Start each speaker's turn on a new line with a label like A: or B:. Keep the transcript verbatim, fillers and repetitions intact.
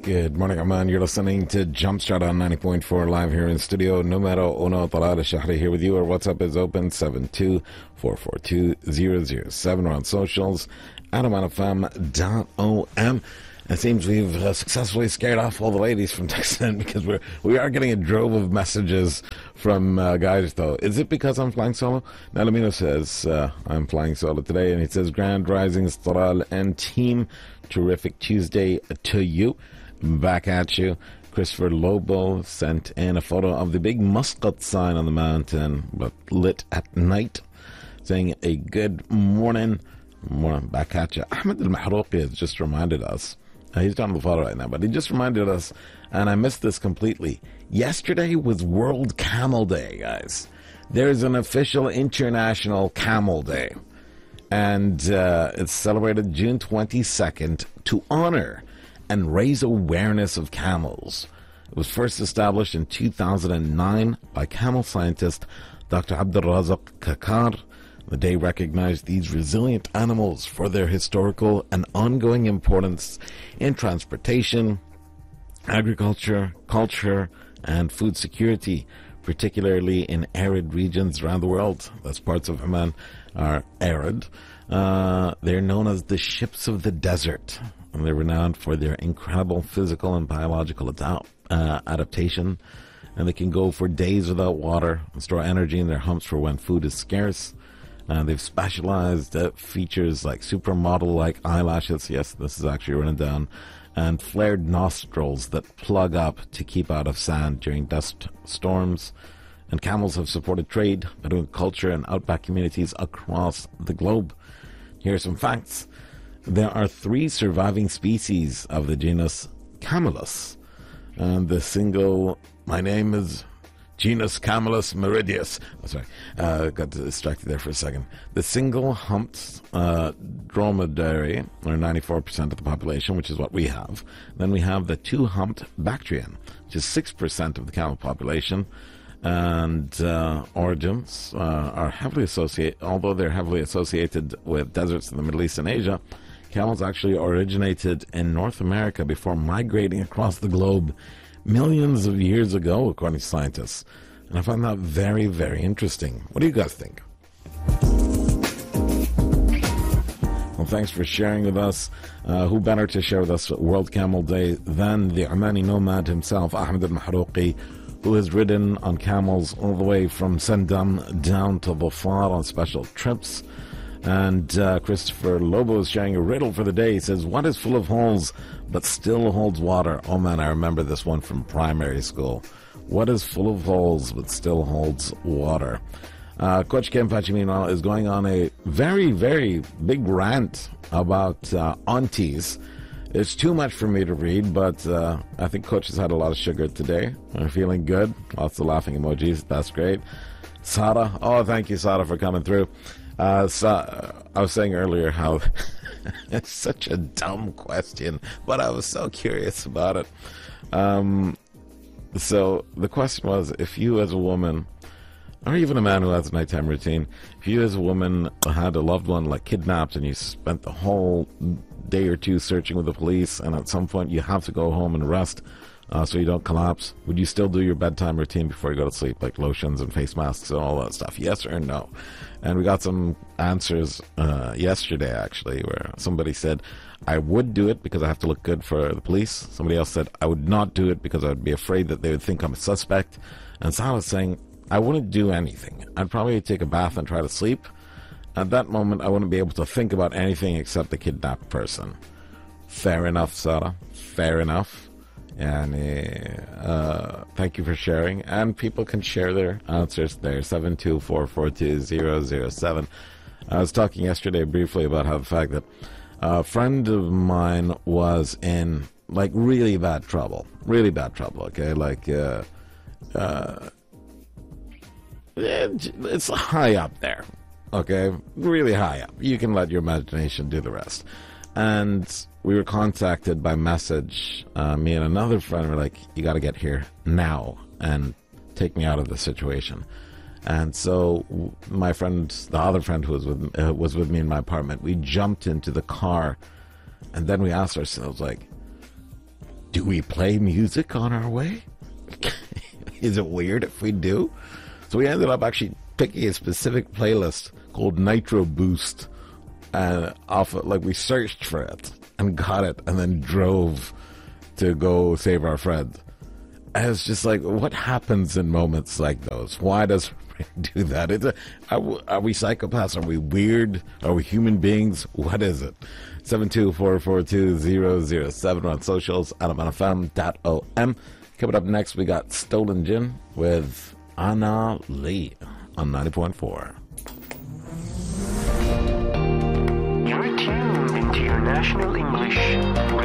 A: Good morning, Aman. You're listening to Jumpstart on ninety point four live here in studio. Numero uno, Talal Shahri here with you. Our WhatsApp is open, seven two four four two zero zero seven. We're on socials, at aman f m dot o m. It seems we've uh, successfully scared off all the ladies from texting because we're, we are getting a drove of messages from uh, guys, though. Is it because I'm flying solo? Nalamino says, uh, I'm flying solo today, and he says, Grand Risings, Taral and team. Terrific Tuesday to you. Back at you. Christopher Lobo sent in a photo of the big Muscat sign on the mountain, but lit at night, saying a good morning. Morning. Back at you. Ahmed Al-Mahrouqi has just reminded us. Uh, he's on the photo right now, but he just reminded us, and I missed this completely. Yesterday was World Camel Day, guys. There's an official International Camel Day, and uh, it's celebrated June twenty-second to honor and raise awareness of camels. It was first established in two thousand nine by camel scientist Doctor Abdul Razak Kakar. The day recognized these resilient animals for their historical and ongoing importance in transportation, agriculture, culture, and food security, particularly in arid regions around the world. Thus, parts of Oman are arid. Uh, they're known as the ships of the desert, and they're renowned for their incredible physical and biological adapt, uh, adaptation. And they can go for days without water and store energy in their humps for when food is scarce. Uh, they've specialized uh, features like supermodel-like eyelashes. Yes, this is actually written down. And flared nostrils that plug up to keep out of sand during dust storms. And camels have supported trade, Bedouin culture, and outback communities across the globe. Here are some facts. There are three surviving species of the genus Camelus. And the single, my name is genus Camelus meridius. Oh, sorry, uh, got distracted there for a second. The single-humped uh, dromedary, or ninety-four percent of the population, which is what we have. Then we have the two-humped Bactrian, which is six percent of the camel population. And uh, origins uh, are heavily associated, although they're heavily associated with deserts in the Middle East and Asia, camels actually originated in North America before migrating across the globe millions of years ago, according to scientists. And I find that very, very interesting. What do you guys think? Well, thanks for sharing with us. Uh, who better to share with us World Camel Day than the Omani nomad himself, Ahmed Al-Mahrouqi, who has ridden on camels all the way from Sendam down to Dhofar on special trips. And uh, Christopher Lobo is sharing a riddle for the day. He says, what is full of holes but still holds water? Oh man, I remember this one from primary school. What is full of holes but still holds water? Uh, Coach Ken Pachi, meanwhile, is going on a very, very big rant about uh, aunties. It's too much for me to read, but uh, I think Coach has had a lot of sugar today. I'm feeling good. Lots of laughing emojis. That's great. Sada. Oh, thank you, Sada, for coming through. Uh, so, I was saying earlier how it's such a dumb question, but I was so curious about it. Um, so the question was, if you as a woman, or even a man who has a nighttime routine, if you as a woman had a loved one like kidnapped and you spent the whole day or two searching with the police, and at some point you have to go home and rest uh, so you don't collapse, would you still do your bedtime routine before you go to sleep, like lotions and face masks and all that stuff? Yes or no? And we got some answers uh, yesterday, actually, where somebody said, I would do it because I have to look good for the police. Somebody else said, I would not do it because I would be afraid that they would think I'm a suspect. And so I was saying, I wouldn't do anything. I'd probably take a bath and try to sleep. At that moment, I wouldn't be able to think about anything except the kidnapped person. Fair enough, Sarah. Fair enough. And uh, thank you for sharing. And people can share their answers there. seven two four four two zero zero seven. I was talking yesterday briefly about how the fact that a friend of mine was in, like, really bad trouble. Really bad trouble, okay? Like, uh, uh, it's high up there. Okay, really high up. You can let your imagination do the rest. And we were contacted by message. Uh, me and another friend were like, you got to get here now and take me out of the situation. And so my friend, the other friend who was with, uh, was with me in my apartment, we jumped into the car. And then we asked ourselves, like, Do we play music on our way? Is it weird if we do? So we ended up actually picking a specific playlist called Nitro Boost, and off of, like we searched for it and got it, and then drove to go save our friend. And it's just like, what happens in moments like those? Why does do that? It's a, are, are we psychopaths? Are we weird? Are we human beings? What is it? seven two four four two zero zero seven on socials, alaman f m dot o m. Coming up next, we got Stolen Gin with Anna Lee on ninety point four.
B: You're tuned into your National English